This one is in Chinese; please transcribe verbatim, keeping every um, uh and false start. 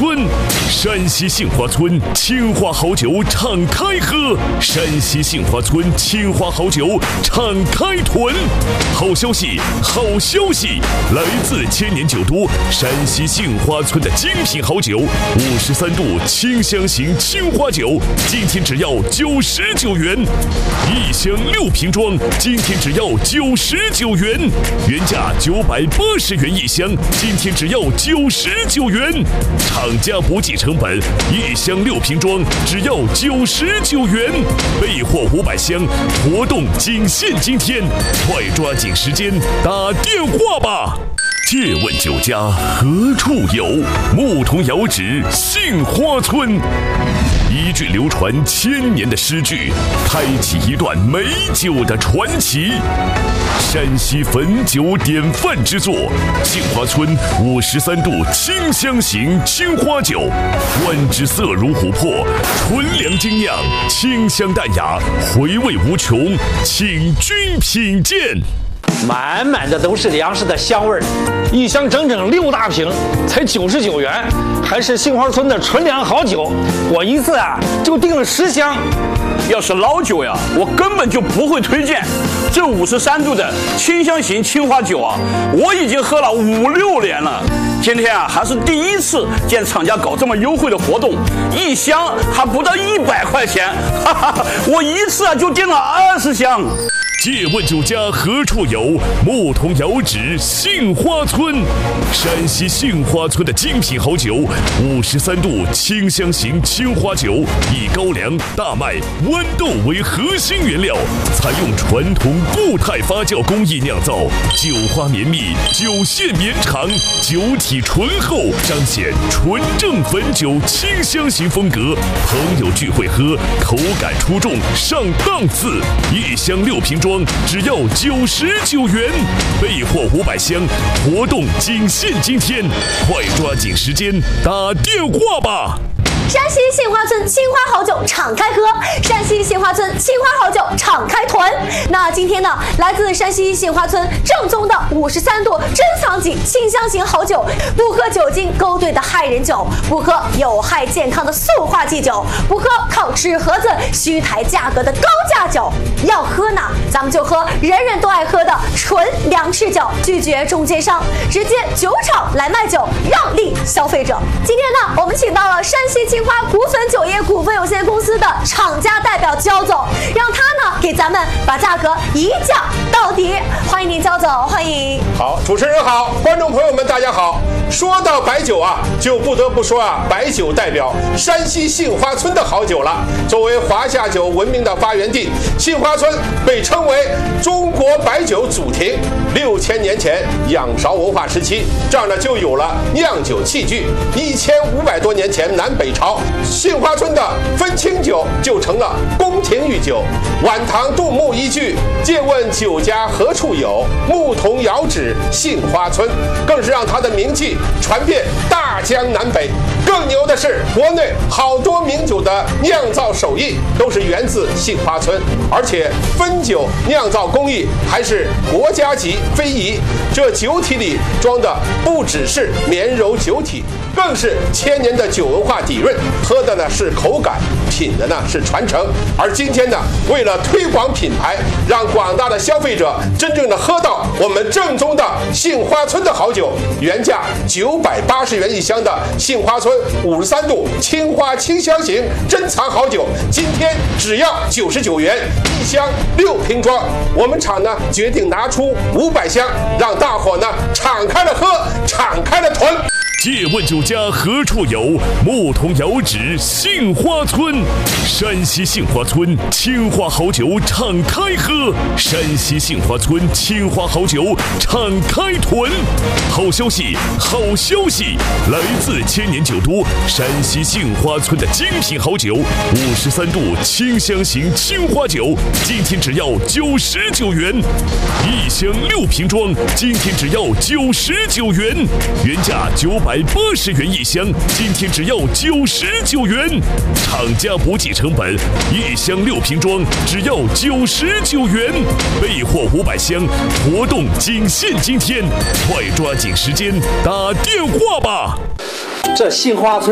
村，山西杏花村青花好酒敞开喝，山西杏花村青花好酒敞开囤。好消息，好消息！来自千年酒都山西杏花村的精品好酒，五十三度清香型青花酒，今天只要九十九元，一箱六瓶装，今天只要九十九元，原价九百八十元一箱，今天只要九十九元，厂家不计成本，一箱六瓶装只要九十九元，备货五百箱，活动仅限今天，快抓紧时间打电话吧！借问酒家何处有？牧童遥指杏花村。一句流传千年的诗句，开启一段美酒的传奇。山西汾酒典范之作，杏花村五十三度清香型青花酒，观之色如琥珀，纯良精酿，清香淡雅，回味无穷，请君品鉴。 满满的都是粮食的香味儿，一箱整整六大瓶，才九十九元，还是杏花村的纯粮好酒。我一次啊就订了十箱。 要是老酒呀，我根本就不会推荐。这五十三度的清香型青花酒啊，我已经喝了五六年了。今天啊，还是第一次见厂家搞这么优惠的活动，一箱还不到一百块钱，哈哈，我一次啊就订了二十箱。 借问酒家何处有？牧童遥指杏花村。山西杏花村的精品好酒，五十三度清香型青花酒，以高粱、大麦、豌豆为核心原料，采用传统固态发酵工艺酿造，酒花绵密，酒线绵长，酒体醇厚，彰显纯正汾酒清香型风格。朋友聚会喝，口感出众，上档次。一箱六瓶装。只要九十九元，备货五百箱，活动仅限今天，快抓紧时间打电话吧！ 山西杏花村青花好酒敞开喝，山西杏花村青花好酒敞开囤。那今天呢，来自山西杏花村正宗的五十三度珍藏级清香型好酒，不喝酒精勾兑的害人酒，不喝有害健康的塑化剂酒，不喝靠纸盒子虚抬价格的高价酒。要喝呢，咱们就喝人人都爱喝的纯粮食酒，拒绝中间商，直接酒厂来卖酒，让利消费者。今天呢，我们请到了山西青花谷汾酒业股份有限公司的厂家代表焦总，让他呢给咱们把价格一降到底。欢迎您，焦总，欢迎。 好，主持人好，观众朋友们大家好。说到白酒啊，就不得不说啊，白酒代表山西杏花村的好酒了。作为华夏酒闻名的发源地，杏花村被称为中国白酒祖庭。六千年前，仰韶文化时期，这儿呢就有了酿酒器具。一千五百多年前，南北朝，杏花村的分清酒就成了宫廷御酒。晚唐杜牧一句“借问酒家何处有，牧童遥指杏花村”，更是让他的名气传遍大江南北。更牛的是，国内好多名酒的酿造手艺都是源自杏花村，而且汾酒酿造工艺还是国家级非遗。这酒体里装的不只是绵柔酒体，更是千年的酒文化底蕴。喝的呢是口感，品的呢是传承。而今天呢，为了推广品牌，让广大的消费者真正的喝到我们正宗的杏花村的好酒，原价九百八十元一箱的杏花村五十三度青花清香型珍藏好酒，今天只要九十九元一箱，六瓶装。我们厂呢决定拿出五百箱，让大伙呢敞开了喝，敞开了囤。 借问酒家何处有？牧童遥指杏花村。山西杏花村青花好酒敞开喝，山西杏花村青花好酒敞开囤。好消息，好消息！来自千年酒都山西杏花村的精品好酒，五十三度清香型青花酒，今天只要九十九元，一箱六瓶装，今天只要九十九元，原价九百八十元一箱，今天只要九十九元，厂家不计成本，一箱六瓶装只要九十九元，备货五百箱，活动仅限今天，快抓紧时间打电话吧！ 这杏花村